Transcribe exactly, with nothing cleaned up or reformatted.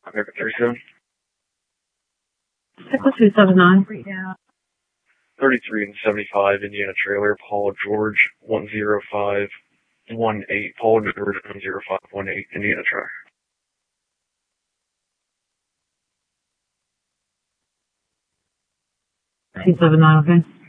American thirty-seven. Echo three seven nine. thirty-three and seventy-five, Indiana trailer, Paul George, one zero five one eight, Paul George, one zero five one eight, Indiana trailer. two seven nine, okay.